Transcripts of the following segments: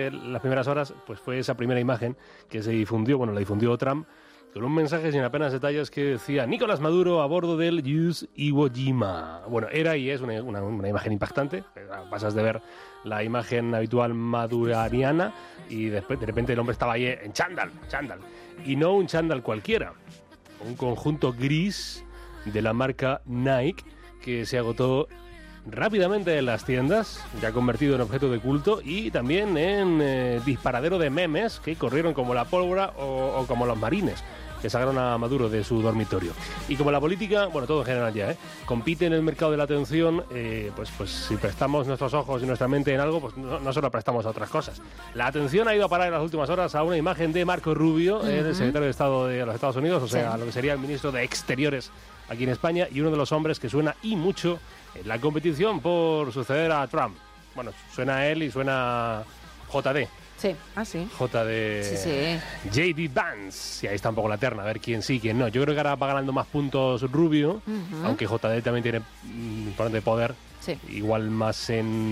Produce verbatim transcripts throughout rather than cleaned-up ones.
de las primeras horas, pues fue esa primera imagen que se difundió, bueno, la difundió Trump, con un mensaje sin apenas detalles que decía Nicolás Maduro a bordo del U S Iwo Jima. Bueno, era y es una, una, una imagen impactante. Pasas de ver la imagen habitual madurariana y después de repente el hombre estaba ahí en chándal, chándal. Y no un chándal cualquiera, un conjunto gris de la marca Nike que se agotó rápidamente en las tiendas, ya convertido en objeto de culto y también en eh, disparadero de memes que corrieron como la pólvora o, o como los marines que sacaron a Maduro de su dormitorio. Y como la política, bueno, todo en general ya, ¿eh? compite en el mercado de la atención, eh, pues, pues si prestamos nuestros ojos y nuestra mente en algo, pues no, no solo prestamos a otras cosas. La atención ha ido a parar en las últimas horas a una imagen de Marco Rubio, uh-huh. el secretario de Estado de los Estados Unidos, o sea, sí. lo que sería el ministro de Exteriores aquí en España, y uno de los hombres que suena y mucho en la competición por suceder a Trump. Bueno, suena a él y suena J D. Sí, ah, sí. J D. Sí, sí. J D Vance. Y ahí está un poco la terna, a ver quién sí, quién no. Yo creo que ahora va ganando más puntos Rubio, uh-huh. aunque J D también tiene importante poder. Sí. Igual más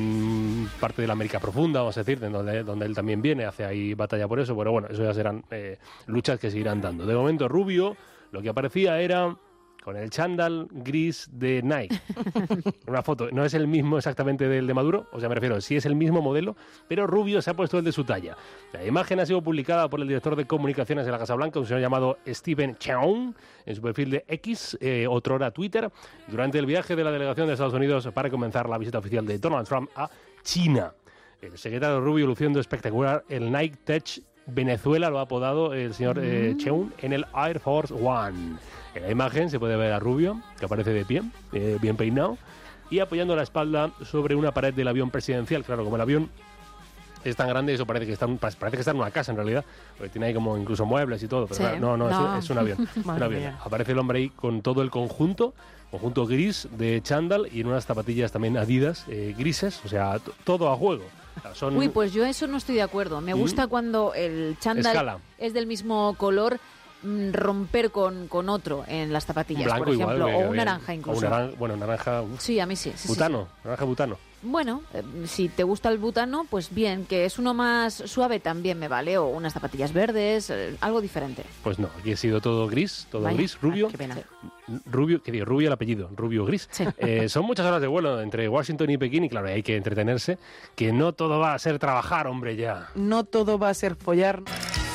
en parte de la América profunda, vamos a decir, de donde, donde él también viene, hace ahí batalla por eso. Pero bueno, eso ya serán eh, luchas que se irán dando. De momento, Rubio, lo que aparecía era con el chándal gris de Nike. Una foto, no es el mismo exactamente del de Maduro, o sea, me refiero, sí es el mismo modelo, pero Rubio se ha puesto el de su talla. La imagen ha sido publicada por el director de comunicaciones de la Casa Blanca, un señor llamado Stephen Cheung, en su perfil de X, eh, otrora Twitter, durante el viaje de la delegación de Estados Unidos para comenzar la visita oficial de Donald Trump a China. El secretario Rubio luciendo espectacular el Nike Tech Venezuela, lo ha apodado el señor eh, Cheung, en el Air Force One. En la imagen se puede ver a Rubio, que aparece de pie, eh, bien peinado, y apoyando la espalda sobre una pared del avión presidencial. Claro, como el avión es tan grande, eso parece que está, parece que está en una casa en realidad, porque tiene ahí como incluso muebles y todo, pero sí. claro, no, no, no. Es, es un avión. un avión. Aparece el hombre ahí con todo el conjunto, conjunto gris de chándal y en unas zapatillas también Adidas eh, grises, o sea, t- todo a juego. Son... Uy, pues yo eso no estoy de acuerdo. Me gusta ¿Mm? cuando el chándal Escala. es del mismo color, romper con, con otro en las zapatillas, blanco por ejemplo, igual, o un naranja incluso. O un naran- bueno, naranja... Uf. Sí, a mí sí. sí butano, sí, sí. naranja butano. Bueno, eh, si te gusta el butano, pues bien, que es uno más suave también me vale, o unas zapatillas verdes, eh, algo diferente. Pues no, aquí ha sido todo gris, todo Vaya, gris, rubio. Ay, qué pena. Rubio, ¿qué digo? Rubio el apellido, rubio gris. Sí. Eh, son muchas horas de vuelo entre Washington y Pekín y claro, hay que entretenerse, que no todo va a ser trabajar, hombre, ya. No todo va a ser follar.